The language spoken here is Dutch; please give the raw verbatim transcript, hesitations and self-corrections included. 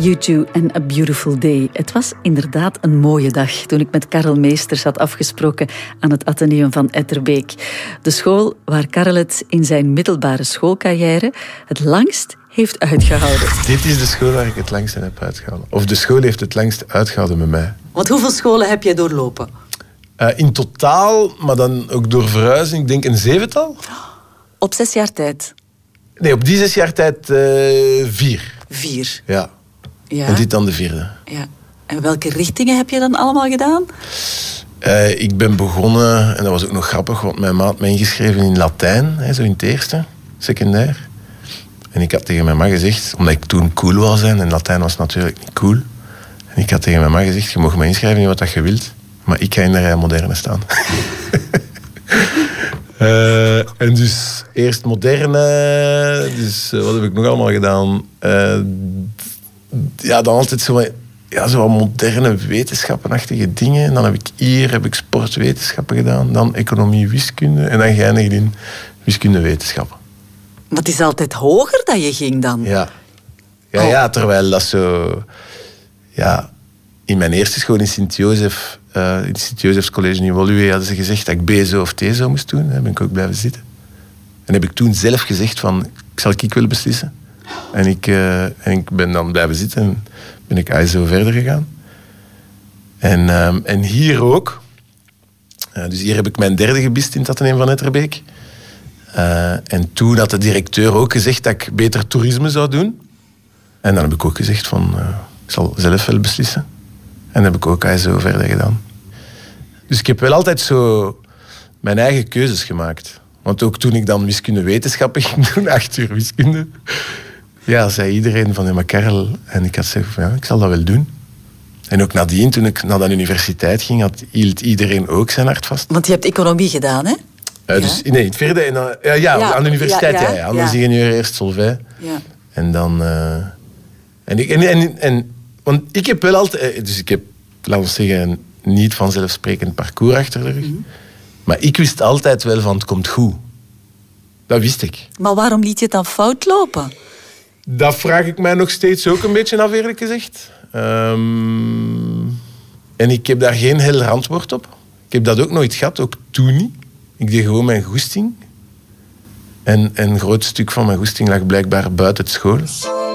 U twee en A Beautiful Day. Het was inderdaad een mooie dag toen ik met Karel Meesters had afgesproken aan het Atheneum van Etterbeek. De school waar Karel het in zijn middelbare schoolcarrière het langst heeft uitgehouden. Dit is de school waar ik het langst in heb uitgehouden. Of de school heeft het langst uitgehouden met mij. Want hoeveel scholen heb jij doorlopen? Uh, in totaal, maar dan ook door verhuizing, ik denk een zevental. Op zes jaar tijd? Nee, op die zes jaar tijd uh, vier. Vier? Ja. ja. En dit dan de vierde. Ja. En welke richtingen heb je dan allemaal gedaan? Uh, ik ben begonnen, en dat was ook nog grappig, want mijn maat had mij ingeschreven in Latijn, hè, zo in het eerste, secundair. En ik had tegen mijn ma gezegd, omdat ik toen cool wou zijn, en Latijn was natuurlijk niet cool. En ik had tegen mijn ma gezegd, je mag me inschrijven in wat je wilt, maar ik ga in de rij moderne staan. uh, en dus eerst moderne, dus uh, wat heb ik nog allemaal gedaan? Uh, ja, dan altijd zo, ja, zo moderne wetenschappenachtige dingen. En dan heb ik hier heb ik sportwetenschappen gedaan, dan economie, wiskunde en dan geëindigd in wiskunde, wetenschappen. Maar het is altijd hoger dat je ging dan? Ja. Ja, oh. ja, terwijl dat zo... Ja, in mijn eerste school in Sint-Jozef, uh, in het Sint-Jozefs College in Woluwe, hadden ze gezegd dat ik B zo of T zo moest doen. Daar ben ik ook blijven zitten. En heb ik toen zelf gezegd van, ik zal ik willen beslissen. En ik, uh, en ik ben dan blijven zitten en ben ik I S O verder gegaan. En, um, en hier ook. Uh, dus hier heb ik mijn derde gebist in het Atheneum van Etterbeek. Uh, en toen had de directeur ook gezegd dat ik beter toerisme zou doen. En dan heb ik ook gezegd van, uh, ik zal zelf wel beslissen. En dan heb ik ook I S O verder gedaan. Dus ik heb wel altijd zo mijn eigen keuzes gemaakt. Want ook toen ik dan wiskunde wetenschappen ging doen, acht uur wiskunde, ja, zei iedereen van, ja, maar Karel, en ik had gezegd van, ja, ik zal dat wel doen. En ook nadien, toen ik naar de universiteit ging, had, hield iedereen ook zijn hart vast. Want je hebt economie gedaan, hè? Uh, dus, nee, in het vierde, en dan, ja, ja, ja, aan de universiteit, ja. ja, ja. Anders ja. ingenieur, eerst Solvay. Ja. En dan... Uh, en, ik, en, en, en, want ik heb wel altijd... Dus ik heb, laten we zeggen, niet vanzelfsprekend parcours achter de rug. Mm-hmm. Maar ik wist altijd wel van, het komt goed. Dat wist ik. Maar waarom liet je het dan fout lopen? Dat vraag ik mij nog steeds ook een beetje af, eerlijk gezegd. Um, en ik heb daar geen helder antwoord op. Ik heb dat ook nooit gehad, ook toen niet. Ik deed gewoon mijn goesting. En, en een groot stuk van mijn goesting lag blijkbaar buiten het school.